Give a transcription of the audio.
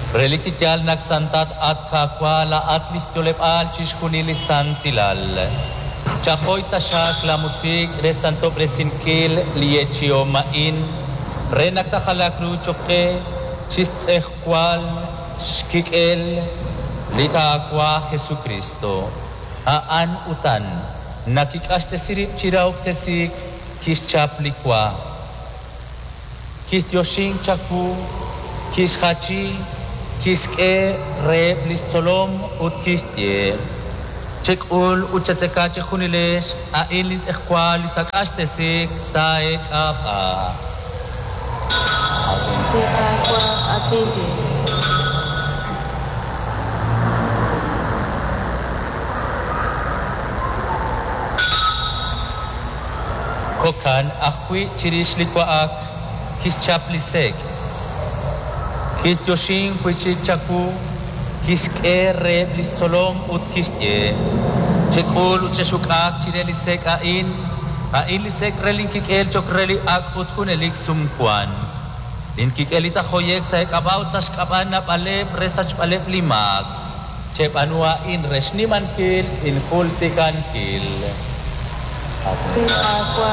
Relitial nagsantat at kakwa la atlis tolebal chishkunili santilal. Chahoy tashak la musik resanto presinkil liechio main. Renaktahalakru choke chistechkwal shkikel likakwa Jesucristo. Aan utan nakikaste sirip chirauk tesik kischaplikwa. Kistyoshin chaku kishachi kiske re listolom ut kistie chekul uchatseka chekunilesh a ilis ekwal takaste saek apa te aqua atende kokan akwi chirish likwa ak kischaplisek Kityoshin kuichik chaku kiske re listolom ut kistie chekul ucheshukak chirelisek ain lisek relinkikel chokreli ak ut kunelik sumkwan linkikelita hoyek saek about sashkaban na palep resach palep limak chepanua in reshniman kil in kultikan kil te aqua